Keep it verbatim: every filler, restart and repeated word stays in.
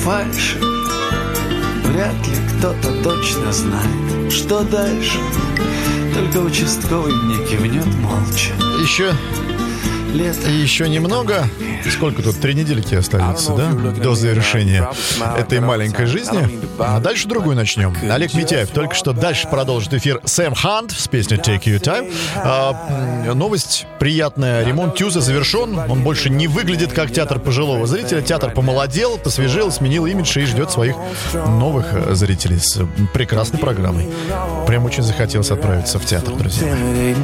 фальши. Вряд ли кто-то точно знает, что дальше. Только участковый мне кивнет молча. Еще, еще немного. Сколько тут? Три недельки останется, да? До завершения этой маленькой жизни. А дальше другую начнем. Олег Митяев только что дальше продолжит эфир Сэм Хант с песней Take Your Time. А, новость приятная. Ремонт Тюза завершен. Он больше не выглядит как театр пожилого зрителя. Театр помолодел, посвежел, сменил имидж и ждет своих новых зрителей с прекрасной программой. Прям очень захотелось отправиться в театр, друзья.